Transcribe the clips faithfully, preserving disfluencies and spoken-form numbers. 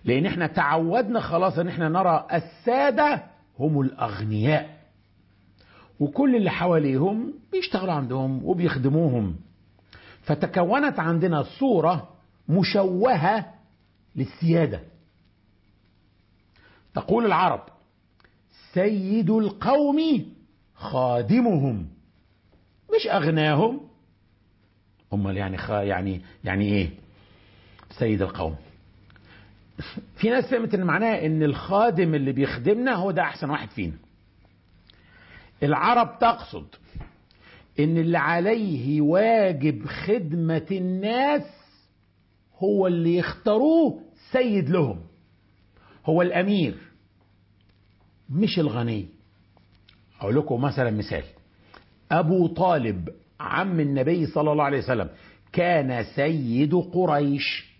لان احنا تعودنا خلاص ان احنا نرى السادة هم الاغنياء، وكل اللي حواليهم بيشتغلوا عندهم وبيخدموهم، فتكونت عندنا صورة مشوهة للسيادة. تقول العرب: سيد القوم خادمهم، مش أغناهم. امال يعني خ... يعني يعني ايه سيد القوم؟ في ناس فهمت ان معناها ان الخادم اللي بيخدمنا هو ده احسن واحد فينا. العرب تقصد ان اللي عليه واجب خدمة الناس هو اللي يختاروه سيد لهم، هو الامير مش الغني. اقول لكم مثلا مثال: ابو طالب عم النبي صلى الله عليه وسلم كان سيد قريش،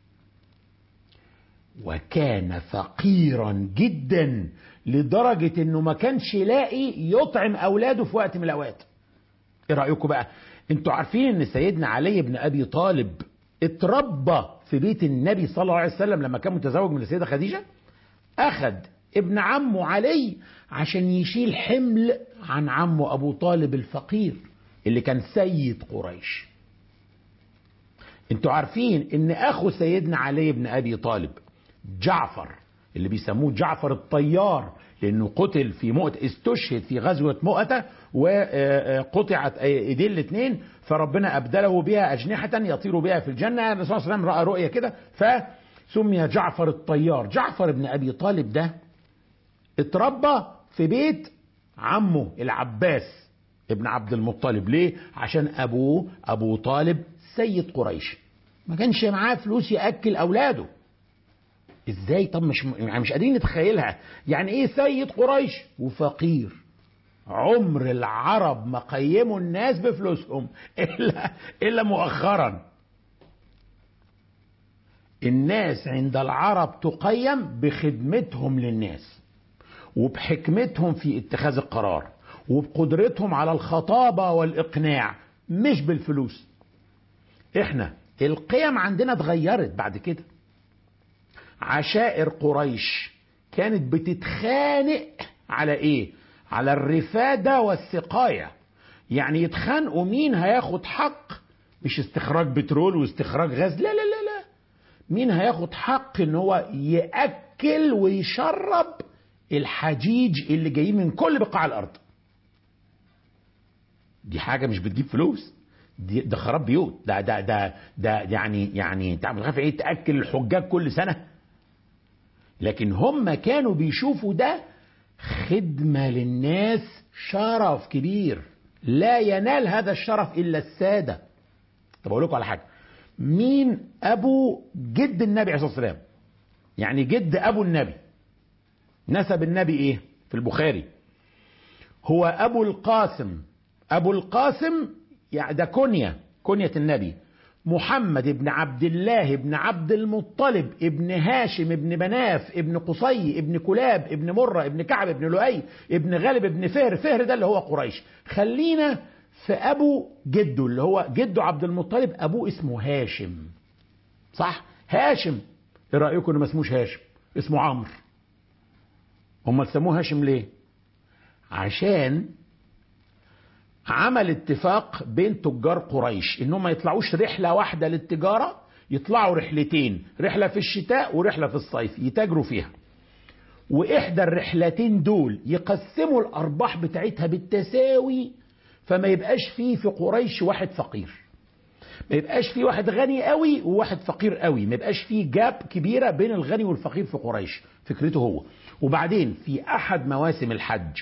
وكان فقيرا جدا لدرجة انه ما كانش يلاقي يطعم اولاده في وقت من الاوقات. ايه رأيكم بقى؟ انتوا عارفين ان سيدنا علي بن ابي طالب اتربى في بيت النبي صلى الله عليه وسلم لما كان متزوج من السيدة خديجة؟ اخذ ابن عمه علي عشان يشيل حمل عن عمه ابو طالب الفقير اللي كان سيد قريش. انتوا عارفين ان اخو سيدنا علي بن ابي طالب جعفر، اللي بيسموه جعفر الطيار لانه قتل في مؤتة، استشهد في غزوة مؤتة وقطعت ايديه الاثنين، فربنا ابدله بها اجنحة يطير بها في الجنة. الرسول صلى الله عليه وسلم راى رؤية كده فسمي جعفر الطيار. جعفر بن ابي طالب ده اتربى في بيت عمه العباس ابن عبد المطلب. ليه؟ عشان ابوه ابو طالب سيد قريش، ما كانش معاه فلوس ياكل اولاده. ازاي؟ طب مش يعني مش قادرين نتخيلها. يعني ايه سيد قريش وفقير؟ عمر العرب ما قيموا الناس بفلوسهم الا الا مؤخرا. الناس عند العرب تقيم بخدمتهم للناس، وبحكمتهم في اتخاذ القرار، وبقدرتهم على الخطابة والإقناع، مش بالفلوس. احنا القيم عندنا اتغيرت بعد كده. عشائر قريش كانت بتتخانق على ايه؟ على الرفادة والسقاية. يعني يتخانقوا مين هياخد حق، مش استخراج بترول واستخراج غاز، لا لا لا لا، مين هياخد حق ان هو يأكل ويشرب الحجيج اللي جايين من كل بقاع الارض. دي حاجة مش بتجيب فلوس، دي ده خراب بيوت، ده ده ده ده يعني يعني انت عارف ايه تأكل الحجاج كل سنة. لكن هم كانوا بيشوفوا ده خدمة للناس، شرف كبير لا ينال هذا الشرف إلا السادة. طب أقول لكم على حاجة: مين أبو جد النبي عليه الصلاة والسلام؟ يعني جد أبو النبي، نسب النبي إيه في البخاري؟ هو أبو القاسم. أبو القاسم يعني ده كنية كنية النبي، محمد ابن عبد الله ابن عبد المطلب ابن هاشم ابن مناف ابن قصي ابن كلاب ابن مرة ابن كعب ابن لؤي ابن غالب ابن فهر. فهر ده اللي هو قريش. خلينا في أبو جده اللي هو جده عبد المطلب، أبوه اسمه هاشم، صح؟ هاشم. ايه رأيكم انه ما اسموش هاشم، اسمه عمرو؟ هم سموه هاشم ليه؟ عشان عمل اتفاق بين تجار قريش انهم ما يطلعوش رحلة واحدة للتجارة، يطلعوا رحلتين، رحلة في الشتاء ورحلة في الصيف يتاجروا فيها. واحدى الرحلتين دول يقسموا الارباح بتاعتها بالتساوي، فما يبقاش فيه في قريش واحد فقير، ما يبقاش فيه واحد غني قوي وواحد فقير قوي، ما يبقاش فيه جاب كبيرة بين الغني والفقير في قريش. فكرته هو. وبعدين في احد مواسم الحج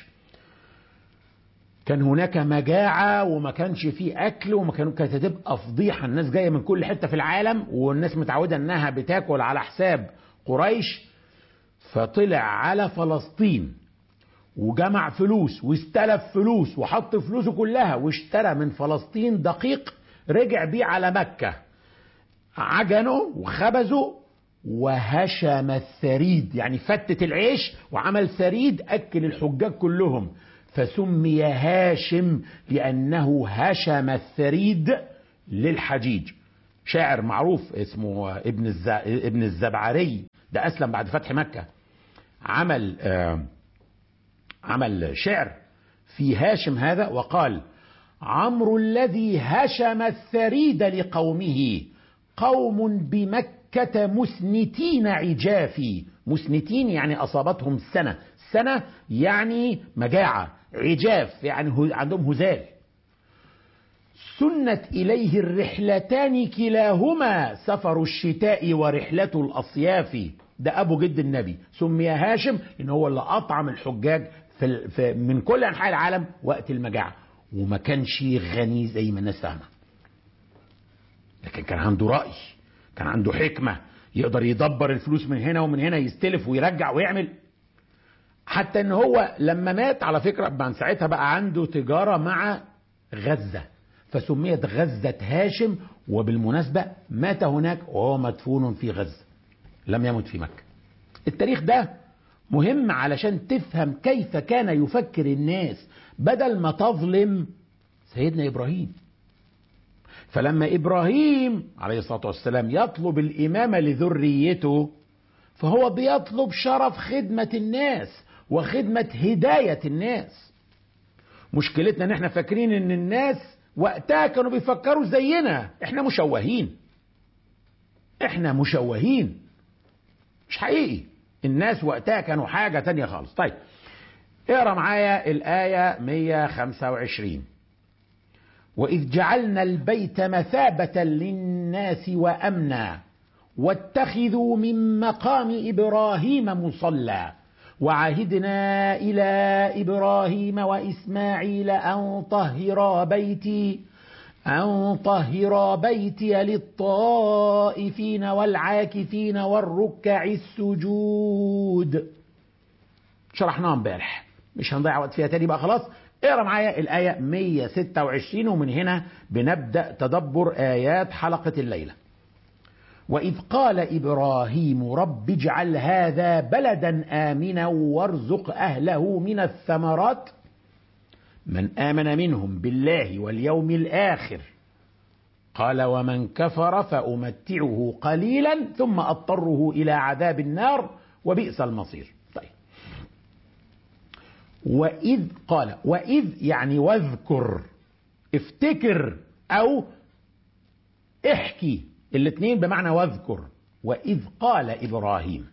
كان هناك مجاعة وما كانش فيه أكل، وما كانوا كانت هتبقى فضيحة، الناس جاية من كل حتة في العالم والناس متعودة أنها بتاكل على حساب قريش. فطلع على فلسطين وجمع فلوس واستلف فلوس وحط فلوسه كلها واشترى من فلسطين دقيق، رجع بيه على مكة، عجنه وخبزه وهشم الثريد، يعني فتت العيش وعمل ثريد أكل الحجاج كلهم، فسمي هاشم لأنه هشم الثريد للحجيج. شاعر معروف اسمه ابن ابن الزبعري ده أسلم بعد فتح مكة، عمل آه عمل شعر في هاشم هذا وقال: عمرو الذي هشم الثريد لقومه، قوم بمكة مسنتين عجافي. مسنتين يعني أصابتهم سنة، سنة يعني مجاعة، عجاف يعني عندهم هزال. سنت إليه الرحلتان كلاهما، سفر الشتاء ورحلة الأصياف. ده أبو جد النبي، سمي هاشم إن هو اللي أطعم الحجاج في في من كل أنحاء العالم وقت المجاعة، وما كانش غني زي ما الناس فاهمة، لكن كان عنده رأي، كان عنده حكمة، يقدر يدبر الفلوس من هنا ومن هنا، يستلف ويرجع ويعمل. حتى ان هو لما مات على فكرة من ساعتها بقى عنده تجارة مع غزة، فسميت غزة هاشم. وبالمناسبة مات هناك وهو مدفون في غزة، لم يمت في مكة. التاريخ ده مهم علشان تفهم كيف كان يفكر الناس بدل ما تظلم سيدنا إبراهيم. فلما إبراهيم عليه الصلاة والسلام يطلب الإمامة لذريته، فهو بيطلب شرف خدمة الناس وخدمة هداية الناس. مشكلتنا ان احنا فاكرين ان الناس وقتها كانوا بيفكروا زينا، احنا مشوهين، احنا مشوهين، مش حقيقي. الناس وقتها كانوا حاجة تانية خالص. طيب اقرأ معايا الآية مية وخمسة وعشرين: وإذ جعلنا البيت مثابة للناس وأمنا واتخذوا من مقام إبراهيم مصلى وعهدنا إلى إبراهيم وإسماعيل أن طهرا بيتي أن طهرا بيتي للطائفين والعاكفين والركع السجود. شرحناها امبارح، مش هنضيع وقت فيها تاني بقى خلاص. اقرا معايا الآية مية وستة وعشرين، ومن هنا بنبدأ تدبر آيات حلقة الليلة. وإذ قال إبراهيم رب اجعل هذا بلدا آمنا وارزق أهله من الثمرات من آمن منهم بالله واليوم الآخر قال ومن كفر فأمتعه قليلا ثم أضطره إلى عذاب النار وبئس المصير. طيب، وإذ قال، وإذ يعني واذكر، افتكر أو احكي، الاثنين بمعنى واذكر. وإذ قال إبراهيم،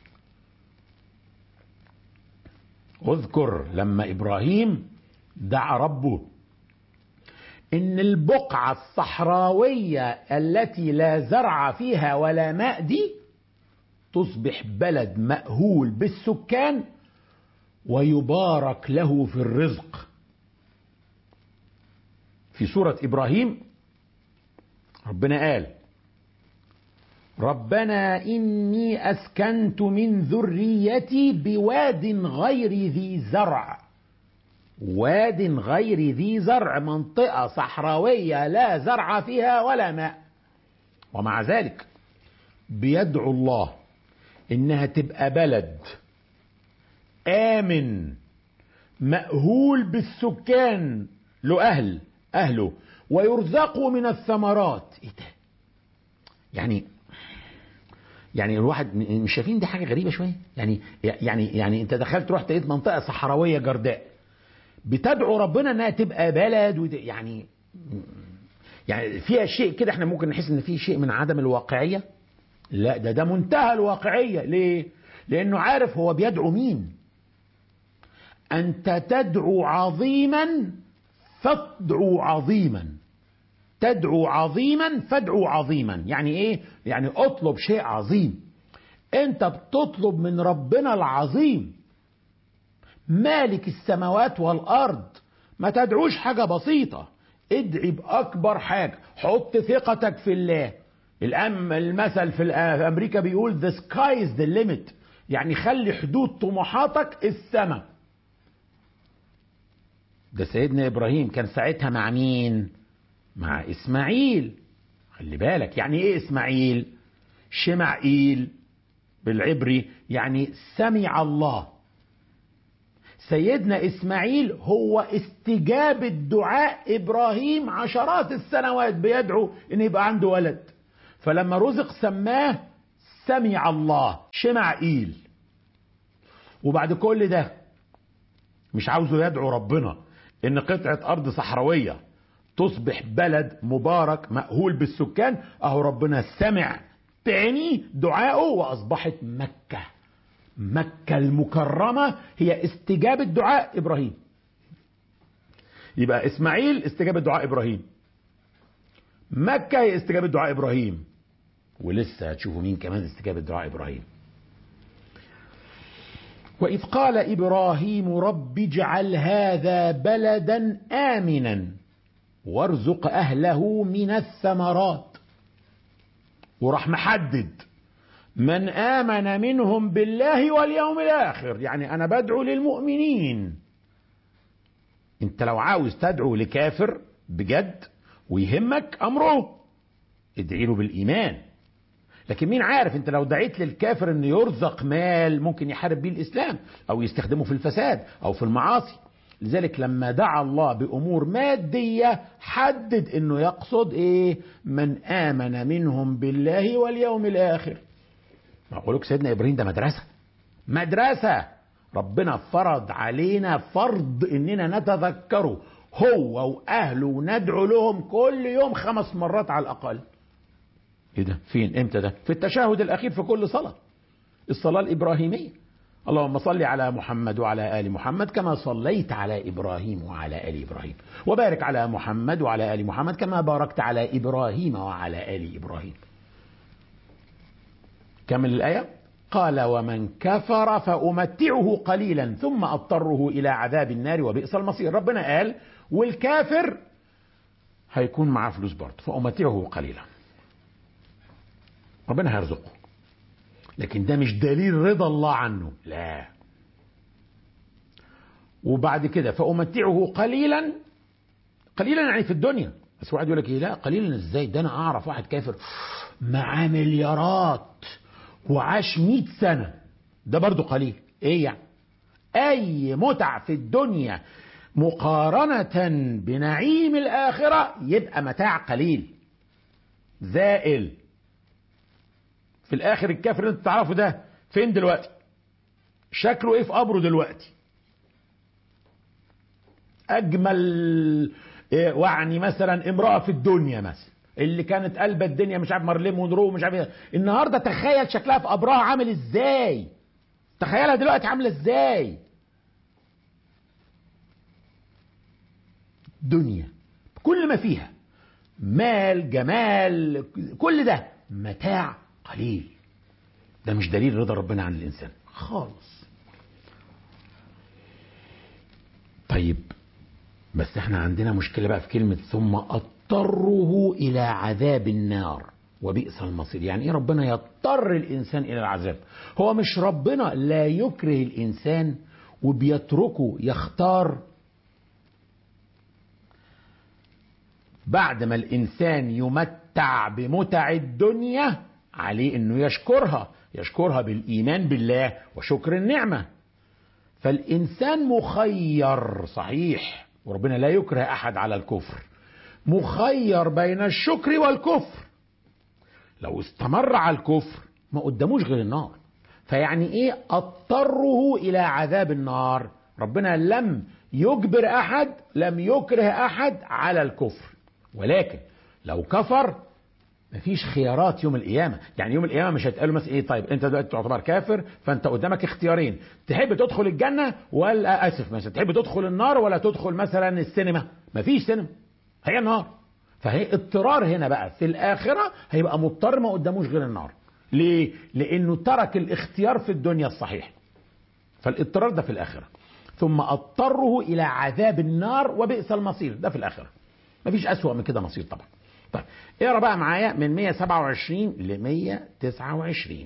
اذكر لما إبراهيم دعا ربه إن البقعة الصحراوية التي لا زرع فيها ولا ماء دي تصبح بلد مأهول بالسكان ويبارك له في الرزق. في سورة إبراهيم ربنا قال ربنا إني أسكنت من ذريتي بواد غير ذي زرع. واد غير ذي زرع، منطقة صحراوية لا زرع فيها ولا ماء، ومع ذلك بيدعو الله إنها تبقى بلد آمن مأهول بالسكان له أهل أهله ويرزقوا من الثمرات. إيه ده؟ يعني يعني الواحد مش شايفين دي حاجة غريبة شوية؟ يعني يعني يعني أنت دخلت رحت لقيت منطقة صحراوية جرداء بتدعو ربنا إنها تبقى بلد، يعني يعني فيها شيء كده احنا ممكن نحس إن فيه شيء من عدم الواقعية. لا، ده ده منتهى الواقعية. ليه؟ لأنه عارف هو بيدعو مين. أنت تدعو عظيما فادعو عظيما، تدعو عظيما فادعو عظيما. يعني ايه؟ يعني اطلب شيء عظيم. انت بتطلب من ربنا العظيم مالك السماوات والارض، ما تدعوش حاجة بسيطة، ادعي بأكبر حاجة. حط ثقتك في الله. الأم المثل في أمريكا بيقول the sky is the limit، يعني خلي حدود طموحاتك السماء. ده سيدنا إبراهيم كان ساعتها مع مين؟ مع إسماعيل. خلي بالك يعني إيه إسماعيل؟ شمعيل بالعبري يعني سمع الله. سيدنا إسماعيل هو استجابة دعاء إبراهيم عشرات السنوات بيدعو إن يبقى عنده ولد، فلما رزق سماه سمع الله شمعئيل. وبعد كل ده مش عاوزه يدعو ربنا ان قطعة ارض صحراوية تصبح بلد مبارك مأهول بالسكان. اهو ربنا سمع تاني دعائه واصبحت مكة. مكة المكرمة هي استجابة دعاء ابراهيم. يبقى اسماعيل استجابة دعاء ابراهيم، مكة هي استجابة دعاء ابراهيم، ولسه هتشوفوا مين كمان استجابة دعاء ابراهيم. وإذ قال إبراهيم رب اجعل هذا بلدا آمنا وارزق أهله من الثمرات. وراح محدد من آمن منهم بالله واليوم الآخر، يعني أنا بدعو للمؤمنين. انت لو عاوز تدعو لكافر بجد ويهمك أمره ادعي له بالإيمان. لكن مين عارف انت لو دعيت للكافر انه يرزق مال ممكن يحارب بيه الاسلام او يستخدمه في الفساد او في المعاصي. لذلك لما دعا الله بامور مادية حدد انه يقصد ايه؟ من امن منهم بالله واليوم الاخر. ما اقولك سيدنا ابراهيم ده مدرسة مدرسة ربنا فرض علينا فرض اننا نتذكره هو واهله وندعو لهم كل يوم خمس مرات على الاقل. ايه ده؟ فين؟ امتى ده؟ في التشهد الاخير في كل صلاة، الصلاة الابراهيمية. اللهم صل على محمد وعلى ال محمد كما صليت على ابراهيم وعلى ال ابراهيم، وبارك على محمد وعلى ال محمد كما باركت على ابراهيم وعلى ال ابراهيم. كمل الآية. قال ومن كفر فأمتعه قليلا ثم أضطره إلى عذاب النار وبئس المصير. ربنا قال والكافر هيكون معاه فلوس برضه فأمتعه قليلا، ربنا هيرزقه، لكن ده مش دليل رضا الله عنه، لا. وبعد كده فأمتعه قليلا، قليلا يعني في الدنيا. بس واحد يقول لك ايه؟ لا قليلا ازاي؟ ده انا اعرف واحد كافر معاه مليارات وعاش مئة سنة، ده برضو قليل. ايه يعني؟ اي متع في الدنيا مقارنة بنعيم الآخرة يبقى متاع قليل زائل. في الآخر الكافر اللي انت تعرفه ده فين دلوقتي؟ شكله ايه في قبره دلوقتي؟ اجمل يعني مثلا امرأة في الدنيا مثلا اللي كانت قلب الدنيا مش عارف مارلين مونرو مش عارف النهارده تخيل شكلها في قبرها عامل ازاي، تخيلها دلوقتي عامله ازاي. دنيا كل ما فيها مال جمال كل ده متاع قليل، ده مش دليل رضا ربنا عن الانسان خالص. طيب بس احنا عندنا مشكلة بقى في كلمة ثم اضطره الى عذاب النار وبئس المصير. يعني ايه ربنا يضطر الانسان الى العذاب؟ هو مش ربنا لا يكره الانسان وبيتركه يختار؟ بعد ما الانسان يمتع بمتع الدنيا عليه انه يشكرها، يشكرها بالايمان بالله وشكر النعمة. فالانسان مخير صحيح، وربنا لا يكره احد على الكفر، مخير بين الشكر والكفر. لو استمر على الكفر ما قداموش غير النار. فيعني ايه اضطره الى عذاب النار؟ ربنا لم يجبر احد، لم يكره احد على الكفر، ولكن لو كفر مفيش خيارات يوم القيامة. يعني يوم القيامة مش هتقالوا مثلا ايه طيب انت دلوقتي تعتبر كافر فانت قدامك اختيارين، تحب تدخل الجنة ولا اسف مثلا تحب تدخل النار ولا تدخل مثلا السينما؟ مفيش سينما، هي النار. فهي اضطرار هنا بقى في الآخرة هيبقى مضطر ما قداموش غير النار. ليه؟ لأنه ترك الاختيار في الدنيا الصحيح. فالاضطرار ده في الآخرة. ثم اضطره إلى عذاب النار وبئس المصير، ده في الآخرة. مفيش أسوأ من كده مصير طبعا. طيب اقرا بقى معايا من مئة وسبعة وعشرين ل مئة وتسعة وعشرين.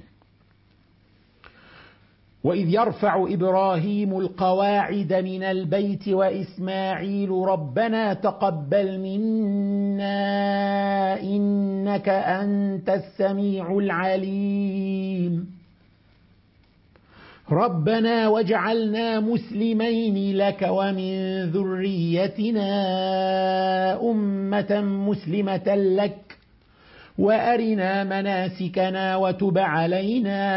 وإذ يرفع إبراهيم القواعد من البيت وإسماعيل ربنا تقبل منا إنك أنت السميع العليم ربنا واجعلنا مسلمين لك ومن ذريتنا أمة مسلمة لك وأرنا مناسكنا وتب علينا